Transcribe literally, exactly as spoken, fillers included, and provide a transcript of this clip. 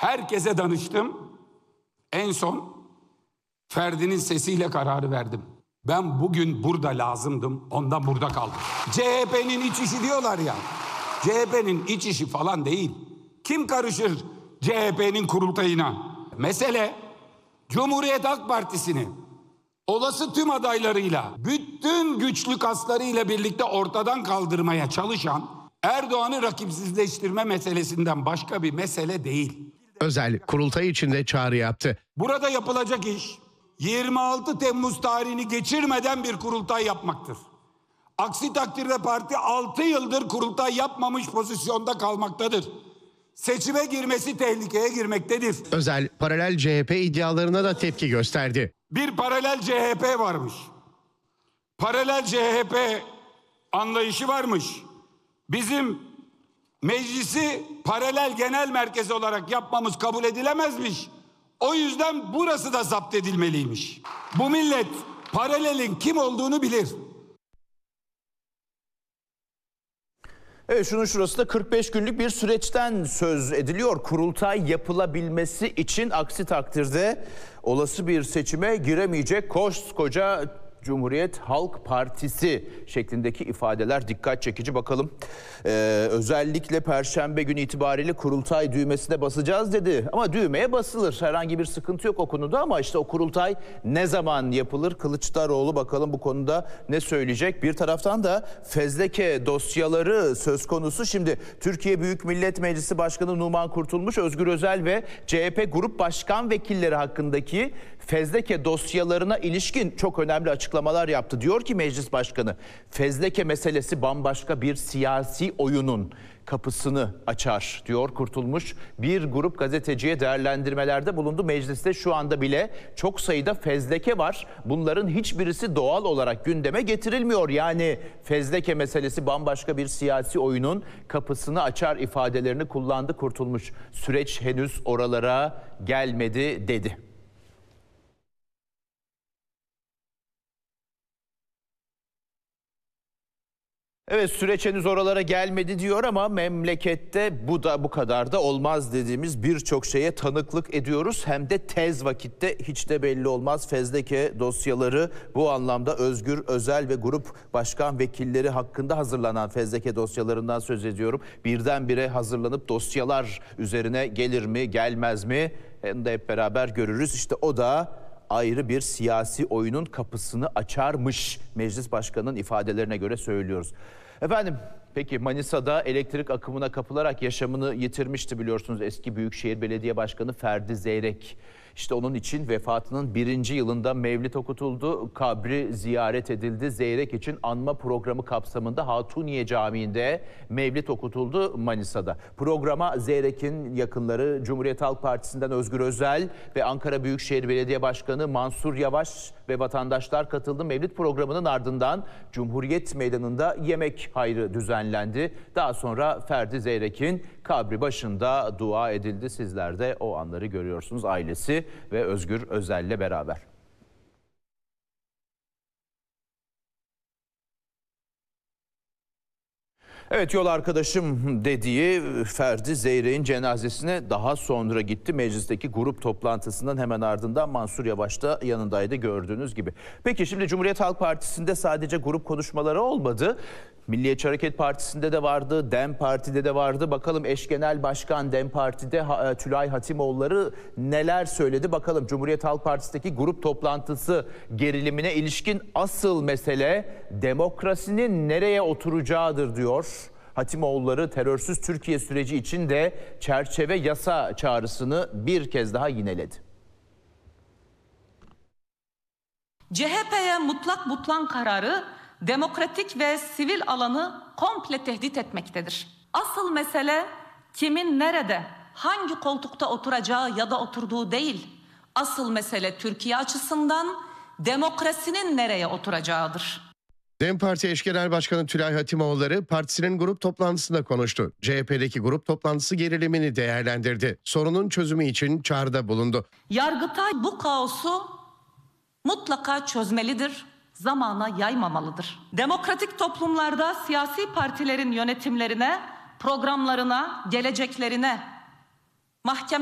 Herkese danıştım. En son Ferdi'nin sesiyle kararı verdim. Ben bugün burada lazımdım, ondan burada kaldım. C H P'nin iç işi diyorlar ya. C H P'nin iç işi falan değil. Kim karışır C H P'nin kurultayına? Mesele Cumhuriyet Halk Partisi'ni olası tüm adaylarıyla, bütün güçlü kaslarıyla birlikte ortadan kaldırmaya çalışan Erdoğan'ı rakipsizleştirme meselesinden başka bir mesele değil. Özel kurultay içinde çağrı yaptı. Burada yapılacak iş yirmi altı Temmuz tarihini geçirmeden bir kurultay yapmaktır. Aksi takdirde parti altı yıldır kurultay yapmamış pozisyonda kalmaktadır. Seçime girmesi tehlikeye girmektedir. Özel paralel C H P iddialarına da tepki gösterdi. Bir paralel C H P varmış. Paralel C H P anlayışı varmış. Bizim meclisi paralel genel merkez olarak yapmamız kabul edilemezmiş. O yüzden burası da zapt edilmeliymiş. Bu millet paralelin kim olduğunu bilir. Evet, şunun şurası da kırk beş günlük bir süreçten söz ediliyor. Kurultay yapılabilmesi için, aksi takdirde olası bir seçime giremeyecek koskoca Cumhuriyet Halk Partisi şeklindeki ifadeler dikkat çekici. Bakalım ee, özellikle Perşembe günü itibariyle kurultay düğmesine basacağız dedi. Ama düğmeye basılır. Herhangi bir sıkıntı yok o konuda, ama işte o kurultay ne zaman yapılır? Kılıçdaroğlu bakalım bu konuda ne söyleyecek? Bir taraftan da fezleke dosyaları söz konusu. Şimdi Türkiye Büyük Millet Meclisi Başkanı Numan Kurtulmuş, Özgür Özel ve C H P Grup Başkan Vekilleri hakkındaki fezleke dosyalarına ilişkin çok önemli açıklamalar yaptı. Diyor ki Meclis Başkanı, fezleke meselesi bambaşka bir siyasi oyunun kapısını açar diyor Kurtulmuş. Bir grup gazeteciye değerlendirmelerde bulundu. Mecliste şu anda bile çok sayıda fezleke var. Bunların hiçbirisi doğal olarak gündeme getirilmiyor. Yani fezleke meselesi bambaşka bir siyasi oyunun kapısını açar ifadelerini kullandı Kurtulmuş. Süreç henüz oralara gelmedi dedi. Evet, süreç henüz oralara gelmedi diyor ama memlekette bu da bu kadar da olmaz dediğimiz birçok şeye tanıklık ediyoruz. Hem de tez vakitte, hiç de belli olmaz. Fezleke dosyaları bu anlamda Özgür Özel ve grup başkan vekilleri hakkında hazırlanan fezleke dosyalarından söz ediyorum. Birdenbire hazırlanıp dosyalar üzerine gelir mi gelmez mi? Hem de hep beraber görürüz. İşte o da ayrı bir siyasi oyunun kapısını açarmış. Meclis Başkanı'nın ifadelerine göre söylüyoruz. Efendim, peki Manisa'da elektrik akımına kapılarak yaşamını yitirmişti biliyorsunuz eski Büyükşehir Belediye Başkanı Ferdi Zeyrek. İşte onun için vefatının birinci yılında mevlid okutuldu, kabri ziyaret edildi. Zeyrek için anma programı kapsamında Hatuniye Camii'nde mevlid okutuldu Manisa'da. Programa Zeyrek'in yakınları, Cumhuriyet Halk Partisi'nden Özgür Özel ve Ankara Büyükşehir Belediye Başkanı Mansur Yavaş ve vatandaşlar katıldı. Mevlid programının ardından Cumhuriyet Meydanı'nda yemek hayrı düzenlendi. Daha sonra Ferdi Zeyrek'in kabri başında dua edildi. Sizler de o anları görüyorsunuz, ailesi ve Özgür Özel'le beraber. Evet, yol arkadaşım dediği Ferdi Zeyrek'in cenazesine daha sonra gitti. Meclisteki grup toplantısından hemen ardından Mansur Yavaş da yanındaydı gördüğünüz gibi. Peki şimdi Cumhuriyet Halk Partisi'nde sadece grup konuşmaları olmadı. Milliyetçi Hareket Partisi'nde de vardı, DEM Parti'de de vardı. Bakalım eş genel başkan DEM Parti'de Tülay Hatimoğulları neler söyledi? Bakalım Cumhuriyet Halk Partisi'ndeki grup toplantısı gerilimine ilişkin asıl mesele demokrasinin nereye oturacağıdır diyor. Hatimoğulları terörsüz Türkiye süreci için de çerçeve yasa çağrısını bir kez daha yineledi. C H P'ye mutlak butlan kararı demokratik ve sivil alanı komple tehdit etmektedir. Asıl mesele kimin nerede, hangi koltukta oturacağı ya da oturduğu değil. Asıl mesele Türkiye açısından demokrasinin nereye oturacağıdır. DEM Parti Eş Genel Başkanı Tülay Hatimoğulları partisinin grup toplantısında konuştu. C H P'deki grup toplantısı gerilimini değerlendirdi. Sorunun çözümü için çağrıda bulundu. Yargıtay bu kaosu mutlaka çözmelidir, zamana yaymamalıdır. Demokratik toplumlarda siyasi partilerin yönetimlerine, programlarına, geleceklerine mahkeme